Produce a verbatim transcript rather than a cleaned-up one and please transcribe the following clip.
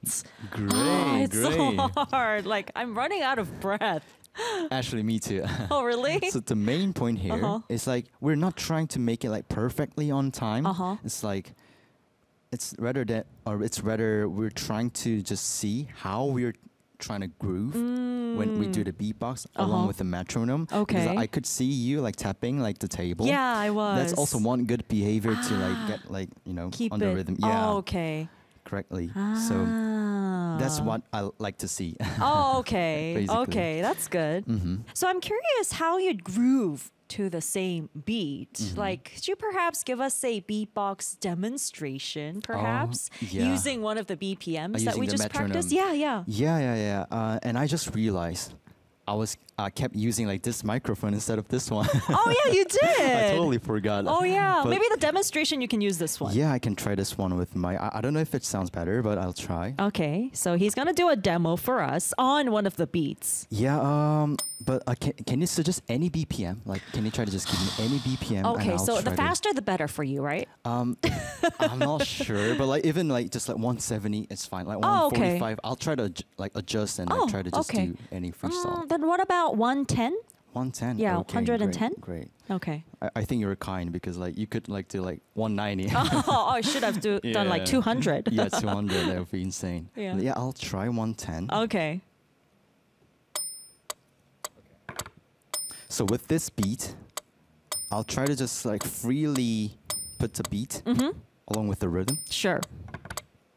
beats. Great, Oh, it's great. so hard. Like I'm running out of breath. Actually, me too. Oh, really? So the main point here Uh-huh. is like we're not trying to make it like perfectly on time. Uh-huh. It's like it's rather that, or it's rather we're trying to just see how we're trying to groove when we do the beatbox Uh-huh. along with the metronome. Because Okay. I could see you like tapping like the table. Yeah, I was. That's also one good behavior to like get like you know Keep on it. the rhythm. Yeah, Oh, okay. correctly. So that's Ah. what I like to see. Oh, okay. Basically. Okay, that's good. hmm So I'm curious how you'd groove to the same beat. Mhm. Like, could you perhaps give us a beatbox demonstration, perhaps, yeah. using one of the B P Ms Uh, that using we the just metronome. practiced? Yeah, yeah. Yeah, yeah, yeah. Uh, and I just realized I was uh, kept using like this microphone instead of this one. Oh, yeah, you did. I totally forgot. Oh, yeah. But Maybe the demonstration you can use this one. yeah, I can try this one with my. I, I don't know if it sounds better, but I'll try. Okay, so he's gonna do a demo for us on one of the beats. Yeah. Um. But uh, can can you suggest any B P M? Like, can you try to just give me any B P M? and Okay, I'll so the try to- faster the better for you, right? Um, I'm not sure, but like even like just like one seventy, it's fine. Like Oh, okay. one forty-five, I'll try to adj- like adjust and Oh, like try to just okay. do any freestyle. Mm, then what about one ten? one ten. yeah, okay, one ten? Great. great. Okay. I, I think you're kind because like you could like do like one ninety. Oh, I should have do, done like Yeah. two hundred. Yeah, two hundred. That would be insane. Yeah. Yeah, I'll try one ten. Okay. So with this beat, I'll try to just like freely put the beat Mm-hmm. along with the rhythm. Sure.